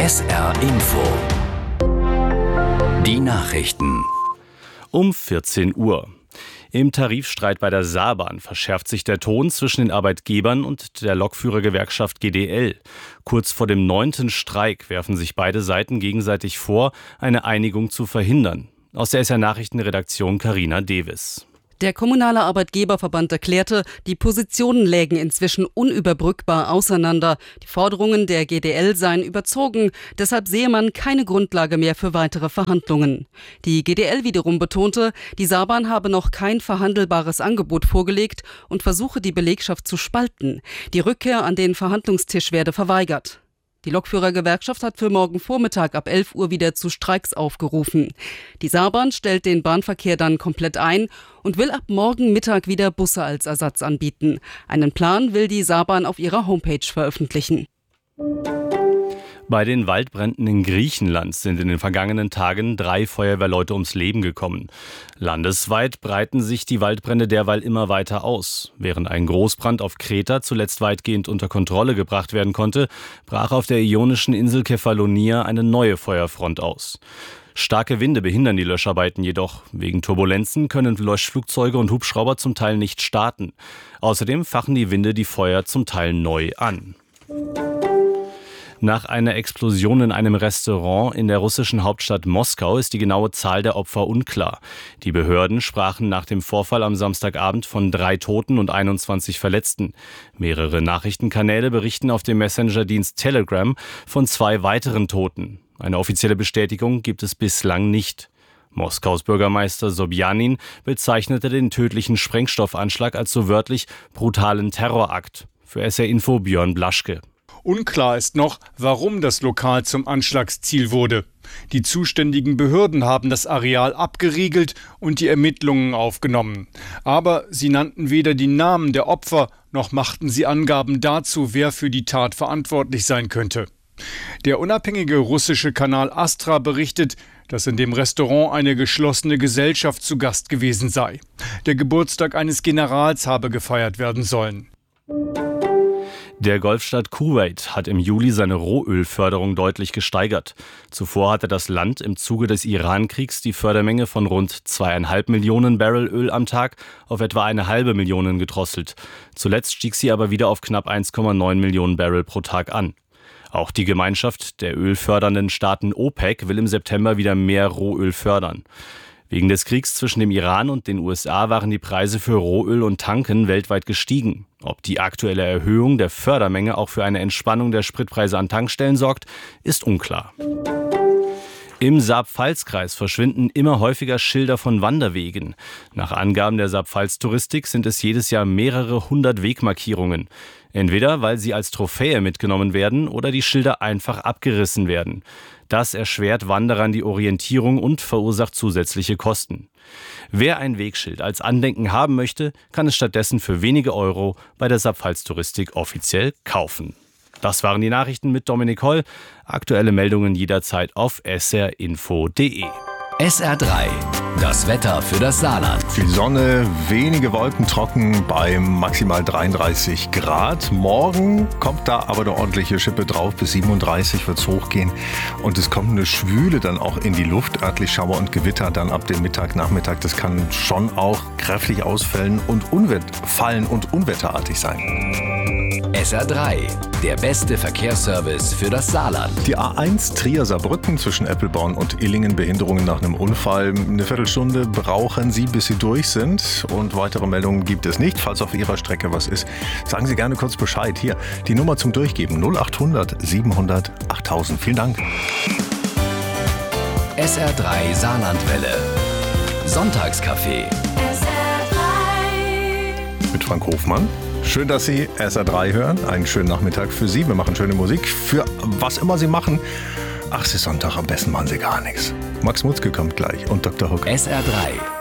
SR Info. Die Nachrichten. Um 14 Uhr. Im Tarifstreit bei der Saarbahn verschärft sich der Ton zwischen den Arbeitgebern und der Lokführergewerkschaft GDL. Kurz vor dem 9. Streik werfen sich beide Seiten gegenseitig vor, eine Einigung zu verhindern. Aus der SR Nachrichtenredaktion Carina Devis. Der Kommunale Arbeitgeberverband erklärte, die Positionen lägen inzwischen unüberbrückbar auseinander. Die Forderungen der GDL seien überzogen, deshalb sehe man keine Grundlage mehr für weitere Verhandlungen. Die GDL wiederum betonte, die Saarbahn habe noch kein verhandelbares Angebot vorgelegt und versuche, die Belegschaft zu spalten. Die Rückkehr an den Verhandlungstisch werde verweigert. Die Lokführergewerkschaft hat für morgen Vormittag ab 11 Uhr wieder zu Streiks aufgerufen. Die Saarbahn stellt den Bahnverkehr dann komplett ein und will ab morgen Mittag wieder Busse als Ersatz anbieten. Einen Plan will die Saarbahn auf ihrer Homepage veröffentlichen. Bei den Waldbränden in Griechenland sind in den vergangenen Tagen 3 Feuerwehrleute ums Leben gekommen. Landesweit breiten sich die Waldbrände derweil immer weiter aus. Während ein Großbrand auf Kreta zuletzt weitgehend unter Kontrolle gebracht werden konnte, brach auf der ionischen Insel Kefalonia eine neue Feuerfront aus. Starke Winde behindern die Löscharbeiten jedoch. Wegen Turbulenzen können Löschflugzeuge und Hubschrauber zum Teil nicht starten. Außerdem fachen die Winde die Feuer zum Teil neu an. Nach einer Explosion in einem Restaurant in der russischen Hauptstadt Moskau ist die genaue Zahl der Opfer unklar. Die Behörden sprachen nach dem Vorfall am Samstagabend von 3 Toten und 21 Verletzten. Mehrere Nachrichtenkanäle berichten auf dem Messenger-Dienst Telegram von 2 weiteren Toten. Eine offizielle Bestätigung gibt es bislang nicht. Moskaus Bürgermeister Sobjanin bezeichnete den tödlichen Sprengstoffanschlag als so wörtlich brutalen Terrorakt. Für SR Info Björn Blaschke. Unklar ist noch, warum das Lokal zum Anschlagsziel wurde. Die zuständigen Behörden haben das Areal abgeriegelt und die Ermittlungen aufgenommen. Aber sie nannten weder die Namen der Opfer, noch machten sie Angaben dazu, wer für die Tat verantwortlich sein könnte. Der unabhängige russische Kanal Astra berichtet, dass in dem Restaurant eine geschlossene Gesellschaft zu Gast gewesen sei. Der Geburtstag eines Generals habe gefeiert werden sollen. Der Golfstaat Kuwait hat im Juli seine Rohölförderung deutlich gesteigert. Zuvor hatte das Land im Zuge des Iran-Kriegs die Fördermenge von rund 2,5 Millionen Barrel Öl am Tag auf etwa 1,5 Millionen gedrosselt. Zuletzt stieg sie aber wieder auf knapp 1,9 Millionen Barrel pro Tag an. Auch die Gemeinschaft der ölfördernden Staaten OPEC will im September wieder mehr Rohöl fördern. Wegen des Kriegs zwischen dem Iran und den USA waren die Preise für Rohöl und Tanken weltweit gestiegen. Ob die aktuelle Erhöhung der Fördermenge auch für eine Entspannung der Spritpreise an Tankstellen sorgt, ist unklar. Im Saarpfalz-Kreis verschwinden immer häufiger Schilder von Wanderwegen. Nach Angaben der Saarpfalz-Touristik sind es jedes Jahr mehrere 100 Wegmarkierungen. Entweder weil sie als Trophäe mitgenommen werden oder die Schilder einfach abgerissen werden. Das erschwert Wanderern die Orientierung und verursacht zusätzliche Kosten. Wer ein Wegschild als Andenken haben möchte, kann es stattdessen für wenige Euro bei der Saarpfalz-Touristik offiziell kaufen. Das waren die Nachrichten mit Dominik Holl. Aktuelle Meldungen jederzeit auf srinfo.de. SR3, das Wetter für das Saarland. Viel Sonne, wenige Wolken, trocken bei maximal 33 Grad. Morgen kommt da aber eine ordentliche Schippe drauf, bis 37 wird es hochgehen. Und es kommt eine Schwüle dann auch in die Luft, örtlich Schauer und Gewitter dann ab dem Mittag, Nachmittag. Das kann schon auch kräftig ausfallen und unwetterartig sein. SR3, der beste Verkehrsservice für das Saarland. Die A1 Trier-Saarbrücken zwischen Eppelborn und Illingen, Behinderungen nach einem Unfall. Eine Viertelstunde brauchen Sie, bis Sie durch sind. Und weitere Meldungen gibt es nicht. Falls auf Ihrer Strecke was ist, sagen Sie gerne kurz Bescheid. Hier, die Nummer zum Durchgeben 0800 700 8000. Vielen Dank. SR3 Saarlandwelle. Sonntagscafé. Mit Frank Hofmann. Schön, dass Sie SR3 hören. Einen schönen Nachmittag für Sie. Wir machen schöne Musik. Für was immer Sie machen. Ach, es ist Sonntag, am besten machen Sie gar nichts. Max Mutzke kommt gleich und Dr. Hook. SR3.